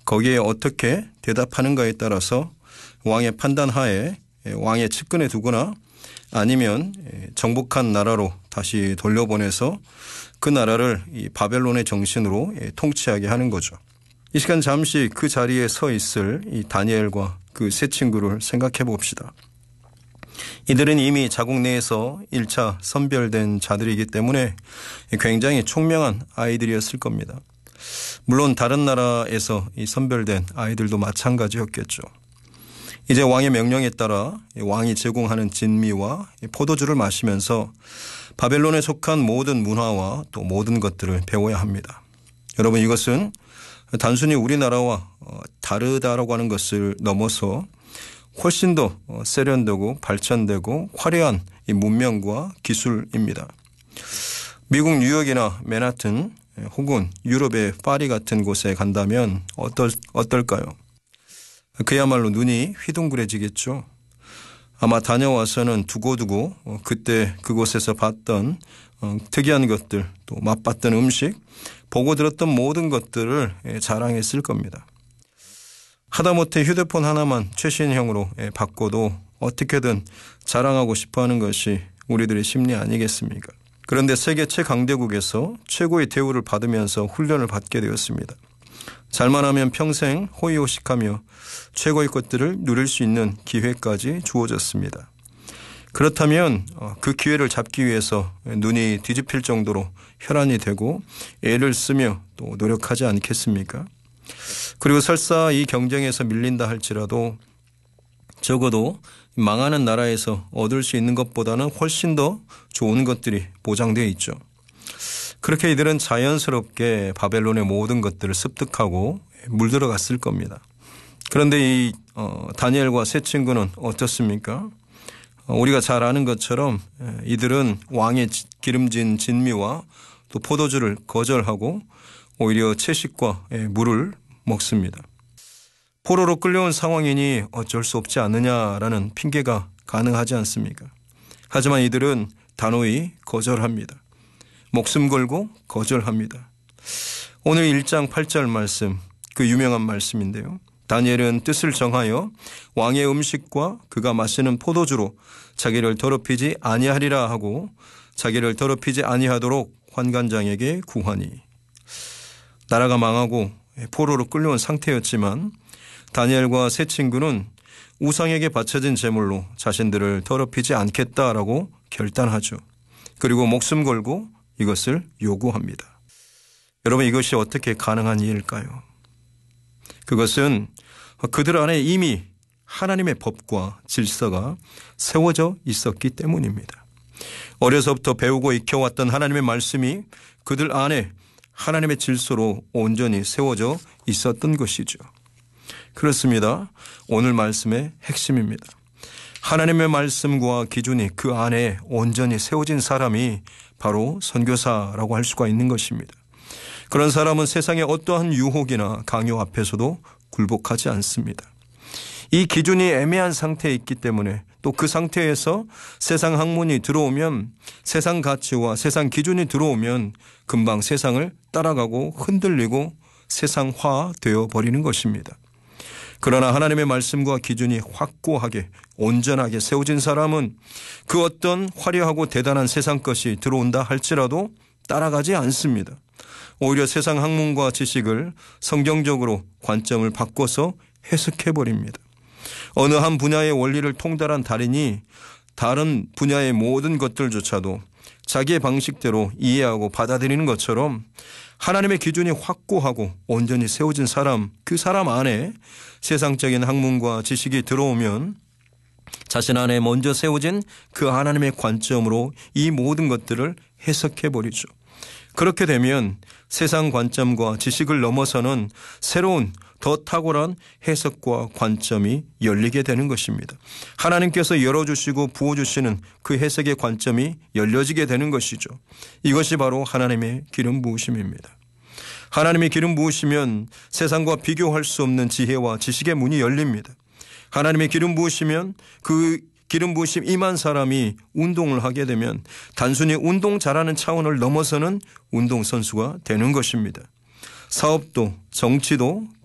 거기에 어떻게 대답하는가에 따라서 왕의 판단하에 왕의 측근에 두거나 아니면 정복한 나라로 다시 돌려보내서 그 나라를 이 바벨론의 정신으로 통치하게 하는 거죠. 이 시간 잠시 그 자리에 서 있을 이 다니엘과 그 세 친구를 생각해 봅시다. 이들은 이미 자국 내에서 1차 선별된 자들이기 때문에 굉장히 총명한 아이들이었을 겁니다. 물론 다른 나라에서 이 선별된 아이들도 마찬가지였겠죠. 이제 왕의 명령에 따라 왕이 제공하는 진미와 포도주를 마시면서 바벨론에 속한 모든 문화와 또 모든 것들을 배워야 합니다. 여러분, 이것은 단순히 우리나라와 다르다라고 하는 것을 넘어서 훨씬 더 세련되고 발전되고 화려한 이 문명과 기술입니다. 미국 뉴욕이나 맨하튼 혹은 유럽의 파리 같은 곳에 간다면 어떨까요? 그야말로 눈이 휘둥그레지겠죠. 아마 다녀와서는 두고두고 그때 그곳에서 봤던 특이한 것들, 또 맛봤던 음식, 보고 들었던 모든 것들을 자랑했을 겁니다. 하다못해 휴대폰 하나만 최신형으로 바꿔도 어떻게든 자랑하고 싶어하는 것이 우리들의 심리 아니겠습니까? 그런데 세계 최강대국에서 최고의 대우를 받으면서 훈련을 받게 되었습니다. 잘만 하면 평생 호의호식하며 최고의 것들을 누릴 수 있는 기회까지 주어졌습니다. 그렇다면 그 기회를 잡기 위해서 눈이 뒤집힐 정도로 혈안이 되고 애를 쓰며 또 노력하지 않겠습니까? 그리고 설사 이 경쟁에서 밀린다 할지라도 적어도 망하는 나라에서 얻을 수 있는 것보다는 훨씬 더 좋은 것들이 보장되어 있죠. 그렇게 이들은 자연스럽게 바벨론의 모든 것들을 습득하고 물들어갔을 겁니다. 그런데 이 다니엘과 세 친구는 어떻습니까? 우리가 잘 아는 것처럼 이들은 왕의 기름진 진미와 또 포도주를 거절하고 오히려 채식과 물을 먹습니다. 포로로 끌려온 상황이니 어쩔 수 없지 않느냐라는 핑계가 가능하지 않습니까? 하지만 이들은 단호히 거절합니다. 목숨 걸고 거절합니다. 오늘 1장 8절 말씀, 그 유명한 말씀인데요. 다니엘은 뜻을 정하여 왕의 음식과 그가 마시는 포도주로 자기를 더럽히지 아니하리라 하고 자기를 더럽히지 아니하도록 환관장에게 구하니. 나라가 망하고 포로로 끌려온 상태였지만 다니엘과 세 친구는 우상에게 바쳐진 제물로 자신들을 더럽히지 않겠다라고 결단하죠. 그리고 목숨 걸고 이것을 요구합니다. 여러분, 이것이 어떻게 가능한 일일까요? 그것은 그들 안에 이미 하나님의 법과 질서가 세워져 있었기 때문입니다. 어려서부터 배우고 익혀왔던 하나님의 말씀이 그들 안에 하나님의 질서로 온전히 세워져 있었던 것이죠. 그렇습니다. 오늘 말씀의 핵심입니다. 하나님의 말씀과 기준이 그 안에 온전히 세워진 사람이 바로 선교사라고 할 수가 있는 것입니다. 그런 사람은 세상의 어떠한 유혹이나 강요 앞에서도 굴복하지 않습니다. 이 기준이 애매한 상태에 있기 때문에 또 그 상태에서 세상 학문이 들어오면, 세상 가치와 세상 기준이 들어오면 금방 세상을 따라가고 흔들리고 세상화되어 버리는 것입니다. 그러나 하나님의 말씀과 기준이 확고하게 온전하게 세워진 사람은 그 어떤 화려하고 대단한 세상 것이 들어온다 할지라도 따라가지 않습니다. 오히려 세상 학문과 지식을 성경적으로 관점을 바꿔서 해석해버립니다. 어느 한 분야의 원리를 통달한 달인이 다른 분야의 모든 것들조차도 자기의 방식대로 이해하고 받아들이는 것처럼 하나님의 기준이 확고하고 온전히 세워진 사람, 그 사람 안에 세상적인 학문과 지식이 들어오면 자신 안에 먼저 세워진 그 하나님의 관점으로 이 모든 것들을 해석해버리죠. 그렇게 되면 세상 관점과 지식을 넘어서는 새로운 더 탁월한 해석과 관점이 열리게 되는 것입니다. 하나님께서 열어주시고 부어주시는 그 해석의 관점이 열려지게 되는 것이죠. 이것이 바로 하나님의 기름 부으심입니다. 하나님의 기름 부으시면 세상과 비교할 수 없는 지혜와 지식의 문이 열립니다. 하나님의 기름 부으시면 그 기름 부으심 임한 사람이 운동을 하게 되면 단순히 운동 잘하는 차원을 넘어서는 운동선수가 되는 것입니다. 사업도 정치도